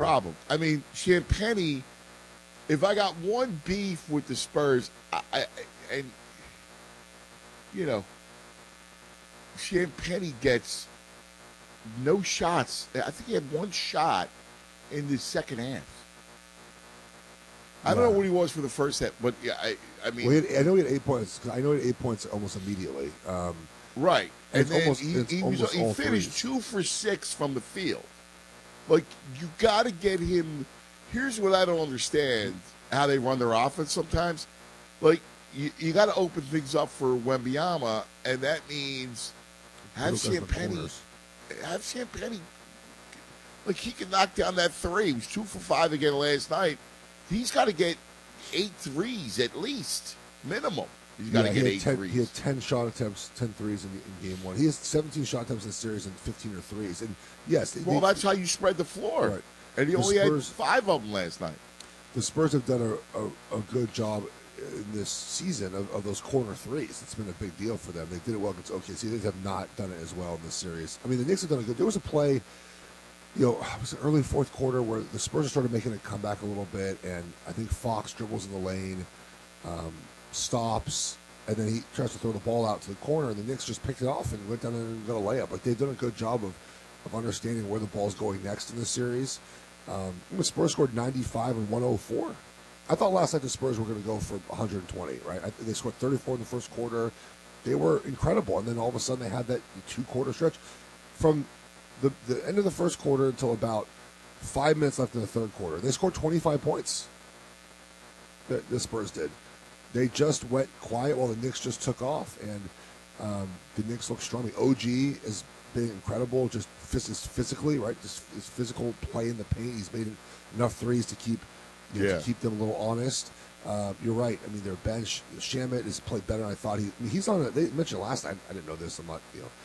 problem. I mean, Champagny. If I got one beef with the Spurs, and you know, Champagny gets no shots. I think he had one shot in the second half. I don't know what he was for the first half, but yeah, I mean, well, I know he had 8 points. I know he had 8 points almost immediately. Right, and then almost, he finished threes. 2 for 6 from the field. Like, you got to get him. Here's what I don't understand: how they run their offense sometimes. Like, you got to open things up for Wembanyama, and that means have Champagny. Like, he can knock down that three. He was 2 for 5 again last night. He's got to get 8 threes at least, minimum. He's got to get 8 threes. He had 10 shot attempts, 10 threes in game one. He has 17 shot attempts in the series and 15 or threes. And yes, that's how you spread the floor. Right. And he only had 5 of them last night. The Spurs have done a good job in this season of those corner threes. It's been a big deal for them. They did it well against OKC. They have not done it as well in this series. I mean, the Knicks have done a good. There was a play, it was an early fourth quarter where the Spurs started making a comeback a little bit, and I think Fox dribbles in the lane, stops, and then he tries to throw the ball out to the corner, and the Knicks just picked it off and went down and got a layup. Like, they've done a good job of understanding where the ball's going next in this series. The Spurs scored 95 and 104. I thought last night the Spurs were going to go for 120, right? They scored 34 in the first quarter. They were incredible, and then all of a sudden they had that 2-quarter stretch. From the end of the first quarter until about 5 minutes left in the third quarter, they scored 25 points. The Spurs did. They just went quiet while the Knicks just took off, and the Knicks look strong. OG has been incredible, just physically, right? Just his physical play in the paint. He's made enough threes to keep to keep them a little honest. You're right. I mean, their bench, Shamet has played better than I thought. He's on. They mentioned last night. I didn't know this. I'm not.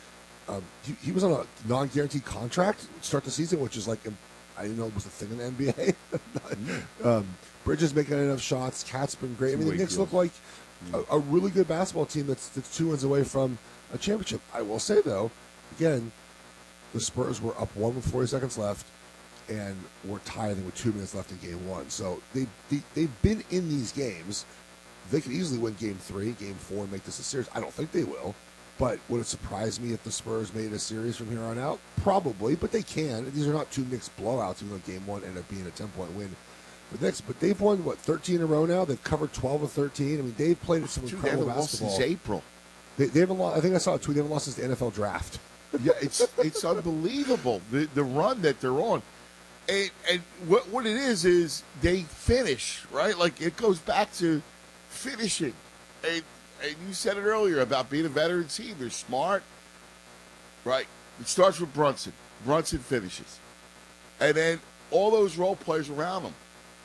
He was on a non-guaranteed contract to start the season, which is like I didn't know it was a thing in the NBA. Bridges making enough shots. Cat's been great. I mean, the Knicks look like a really good basketball team that's 2 wins away from a championship. I will say though, again, the Spurs were up 1 with 40 seconds left, and were tied with 2 minutes left in game one. So they've been in these games. They could easily win game 3, game 4, and make this a series. I don't think they will. But would it surprise me if the Spurs made a series from here on out? Probably, but they can. These are not 2 Knicks blowouts, even though game 1 ended up being a 10-point win for the Knicks. But they've won, 13 in a row now? They've covered 12 of 13. I mean, they've played some incredible basketball. Lost since April. They haven't lost. I think I saw a tweet. They haven't lost since the NFL draft. Yeah, it's unbelievable, the run that they're on. And what it is they finish, right? Like, it goes back to finishing. And you said it earlier about being a veteran team. They're smart, right? It starts with Brunson. Brunson finishes. And then all those role players around him.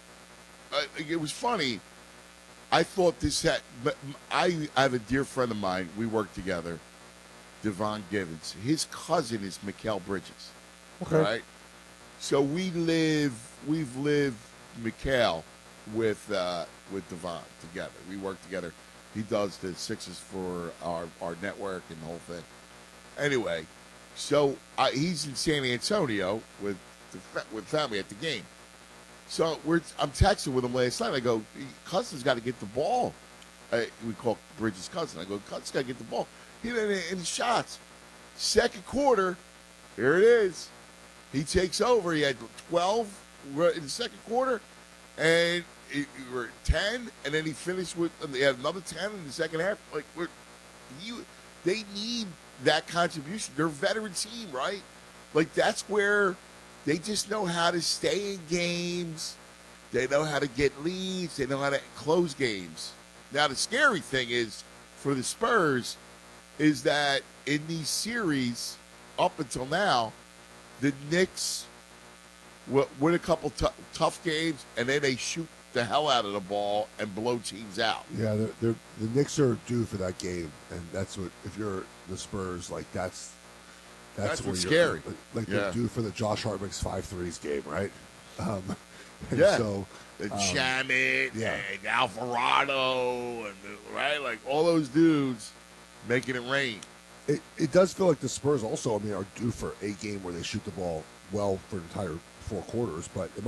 It was funny. I thought I have a dear friend of mine. We work together, Devon Givens. His cousin is Mikal Bridges. Okay. Right? So we've lived Mikal with Devon together. We work together. He does the Sixers for our network and the whole thing. Anyway, so he's in San Antonio with family at the game. So I'm texting with him last night. I go, Cousin's got to get the ball. We call Bridges' cousin. I go, Cousin's got to get the ball. He didn't any shots. Second quarter, here it is. He takes over. He had 12 in the second quarter, and we were 10, and then he finished with. They had another 10 in the second half. Like, they need that contribution. They're a veteran team, right? Like, that's where they just know how to stay in games. They know how to get leads. They know how to close games. Now, the scary thing is for the Spurs is that in these series up until now, the Knicks win a couple tough games, and then they shoot the hell out of the ball and blow teams out. Yeah, the Knicks are due for that game, and that's what, if you're the Spurs, like that's what's scary. Like they're due for the Josh Hart makes 5 threes game, right? Yeah. So Shamet and Alvarado, and right, like all those dudes making it rain. It does feel like the Spurs also, are due for a game where they shoot the ball well for an entire 4 quarters, but it